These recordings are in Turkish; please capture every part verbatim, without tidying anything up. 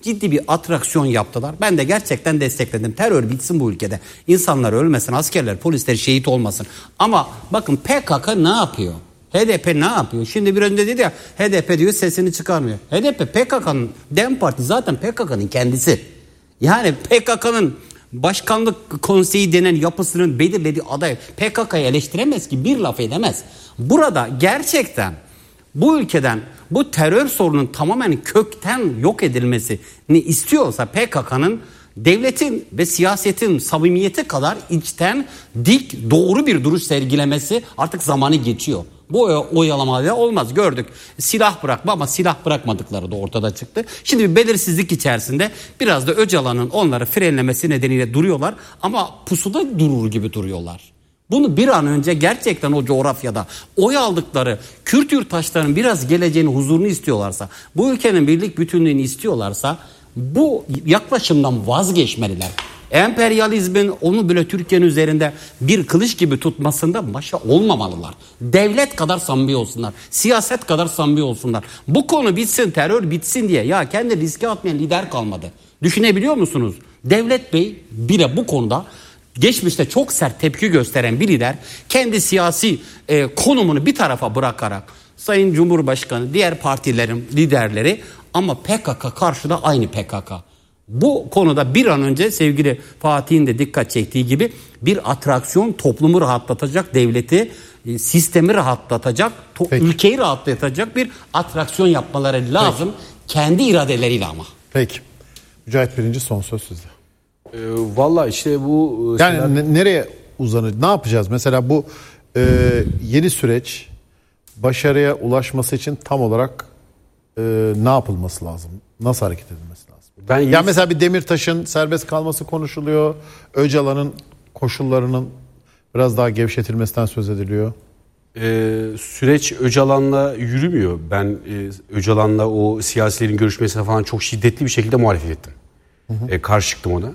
ciddi bir atraksiyon yaptılar. Ben de gerçekten destekledim. Terör bitsin bu ülkede. İnsanlar ölmesin, askerler, polisler şehit olmasın. Ama bakın P K K ne yapıyor? H D P ne yapıyor? Şimdi bir önce dedi ya, H D P diyor sesini çıkarmıyor. H D P P K K'nın, DEM Parti zaten P K K'nın kendisi. Yani P K K'nın başkanlık konseyi denen yapısının belirlediği aday P K K'yı eleştiremez ki, bir laf edemez. Burada gerçekten bu ülkeden bu terör sorunun tamamen kökten yok edilmesini istiyorsa P K K'nın devletin ve siyasetin samimiyeti kadar içten, dik, doğru bir duruş sergilemesi artık zamanı geçiyor. Bu oyalamayla olmaz, gördük. Silah bırakma, ama silah bırakmadıkları da ortada çıktı. Şimdi bir belirsizlik içerisinde biraz da Öcalan'ın onları frenlemesi nedeniyle duruyorlar ama pusuda durur gibi duruyorlar. Bunu bir an önce gerçekten o coğrafyada oy aldıkları Kürt yurttaşların biraz geleceğini, huzurunu istiyorlarsa, bu ülkenin birlik bütünlüğünü istiyorlarsa bu yaklaşımdan vazgeçmeliler. Emperyalizmin onu böyle Türkiye'nin üzerinde bir kılıç gibi tutmasında maşa olmamalılar. Devlet kadar samimi olsunlar. Siyaset kadar samimi olsunlar. Bu konu bitsin, terör bitsin diye ya kendi riske atmayan lider kalmadı. Düşünebiliyor musunuz? Devlet Bey bile bu konuda geçmişte çok sert tepki gösteren bir lider, kendi siyasi e, konumunu bir tarafa bırakarak Sayın Cumhurbaşkanı, diğer partilerin liderleri, ama P K K karşıda aynı P K K. Bu konuda bir an önce sevgili Fatih'in de dikkat çektiği gibi bir atraksiyon, toplumu rahatlatacak, devleti, sistemi rahatlatacak, to- ülkeyi rahatlatacak bir atraksiyon yapmaları lazım. Peki. Kendi iradeleriyle ama. Peki. Mücahit Birinci, son söz sizde. E, Valla işte bu... Yani şeyler... ne, nereye uzanır? Ne yapacağız? Mesela bu e, yeni süreç başarıya ulaşması için tam olarak e, ne yapılması lazım? Nasıl hareket edilmesi lazım? Ben ya mesela bir Demirtaş'ın serbest kalması konuşuluyor. Öcalan'ın koşullarının biraz daha gevşetilmesinden söz ediliyor. Ee, süreç Öcalan'la yürümüyor. Ben e, Öcalan'la o siyasilerin görüşmesine falan çok şiddetli bir şekilde muhalefet ettim. Hı hı. E, karşı çıktım ona.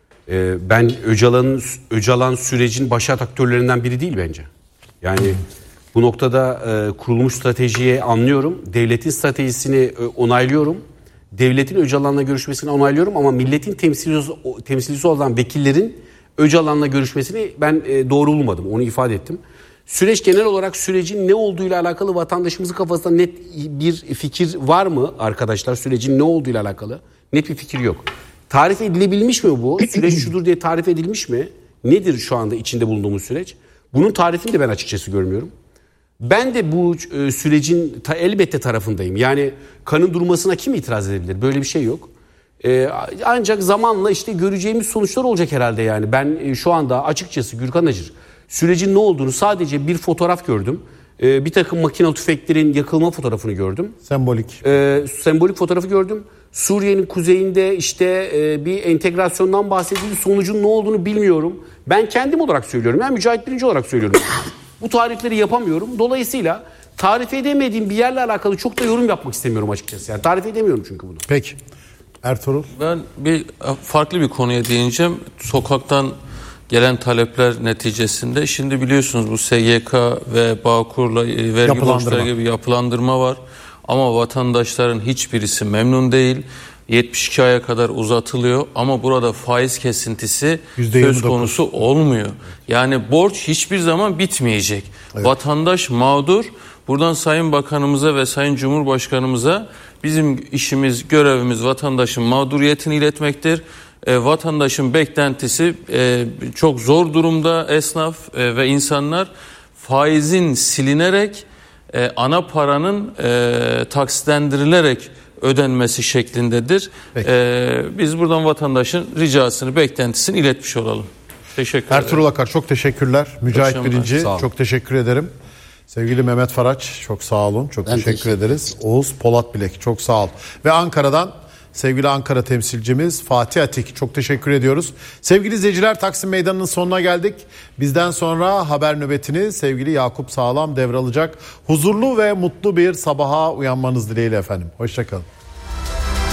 E, ben Öcalan'ın Öcalan sürecin baş aktörlerinden biri değil bence. Yani hı hı. bu noktada e, kurulmuş stratejiyi anlıyorum. Devletin stratejisini e, onaylıyorum. Devletin Öcalan'la görüşmesini onaylıyorum ama milletin temsilcisi, temsilcisi olan vekillerin Öcalan'la görüşmesini ben e, doğru bulmadım. Onu ifade ettim. Süreç genel olarak sürecin ne olduğuyla alakalı vatandaşımızın kafasında net bir fikir var mı arkadaşlar? Sürecin ne olduğuyla alakalı net bir fikir yok. Tarif edilebilmiş mi bu? Süreç şudur diye tarif edilmiş mi? Nedir şu anda içinde bulunduğumuz süreç? Bunun tarifini de ben açıkçası görmüyorum. Ben de bu e, sürecin ta, elbette tarafındayım. Yani kanın durmasına kim itiraz edebilir? Böyle bir şey yok. E, ancak zamanla işte göreceğimiz sonuçlar olacak herhalde yani. Ben e, şu anda açıkçası Gürkan Acır, sürecin ne olduğunu sadece bir fotoğraf gördüm. E, bir takım makinalı tüfeklerin yakılma fotoğrafını gördüm. Sembolik. E, sembolik fotoğrafı gördüm. Suriye'nin kuzeyinde işte e, bir entegrasyondan bahsedildi. Sonucun ne olduğunu bilmiyorum. Ben kendim olarak söylüyorum. Ben Mücahit Birinci olarak söylüyorum. Bu tarifleri yapamıyorum. Dolayısıyla tarif edemediğim bir yerle alakalı çok da yorum yapmak istemiyorum açıkçası. Yani tarif edemiyorum çünkü bunu. Peki. Ertuğrul? Ben bir farklı bir konuya değineceğim. Sokaktan gelen talepler neticesinde şimdi biliyorsunuz bu S G K ve Bağkur'la vergi borçları gibi yapılandırma var. Ama vatandaşların hiçbirisi memnun değil. yetmiş iki aya kadar uzatılıyor ama burada faiz kesintisi söz konusu olmuyor. Yani borç hiçbir zaman bitmeyecek. Evet. Vatandaş mağdur. Buradan Sayın Bakanımıza ve Sayın Cumhurbaşkanımıza bizim işimiz, görevimiz vatandaşın mağduriyetini iletmektir. E, vatandaşın beklentisi e, çok zor durumda esnaf e, ve insanlar faizin silinerek e, ana paranın e, taksitlendirilerek ödenmesi şeklindedir. Ee, biz buradan vatandaşın ricasını, beklentisini iletmiş olalım. Teşekkür ederim. Ertuğrul Akar çok teşekkürler. Mücahit Birinci çok teşekkür ederim. Sevgili Mehmet Faraç çok sağ olun. Çok ben teşekkür, teşekkür ederiz. Oğuz Polat Bilek çok sağ ol. Ve Ankara'dan sevgili Ankara temsilcimiz Fatih Atik çok teşekkür ediyoruz. Sevgili izleyiciler, Taksim Meydanı'nın sonuna geldik. Bizden sonra haber nöbetini sevgili Yakup Sağlam devralacak. Huzurlu ve mutlu bir sabaha uyanmanız dileğiyle efendim. Hoşça kalın.